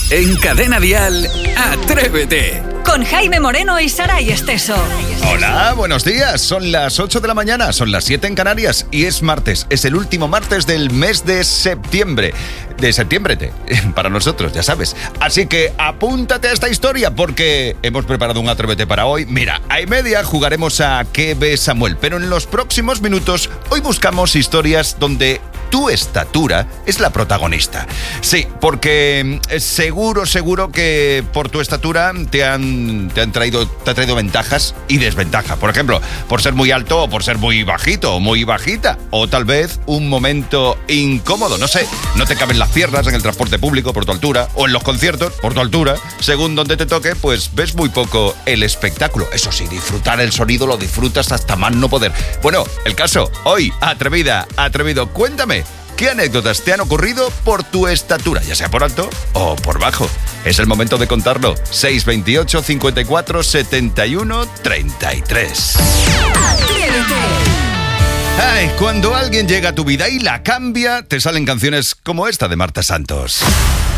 En Cadena Dial, Atrévete. Con Jaime Moreno y Saray Esteso. Hola, buenos días. Son las 8 de la mañana, son las 7 en Canarias y es martes. Es el último martes del mes de septiembre. De septiembre, para nosotros, ya sabes. Así que apúntate a esta historia porque hemos preparado un Atrévete para hoy. Mira, a y media jugaremos a ¿Qué ve Samuel? Pero en los próximos minutos, hoy buscamos historias donde tu estatura es la protagonista. Sí, porque seguro que por tu estatura te ha traído ventajas y desventajas. Por ejemplo, por ser muy alto o por ser muy bajito o muy bajita. O tal vez un momento incómodo, no sé, no te caben las piernas en el transporte público por tu altura o en los conciertos por tu altura. Según donde te toque, pues ves muy poco el espectáculo. Eso sí, disfrutar el sonido lo disfrutas hasta más no poder. Bueno, el caso, hoy, atrevido, cuéntame. ¿Qué anécdotas te han ocurrido por tu estatura, ya sea por alto o por bajo? Es el momento de contarlo. 628 54 71 33. Ay, cuando alguien llega a tu vida y la cambia, te salen canciones como esta de Marta Santos.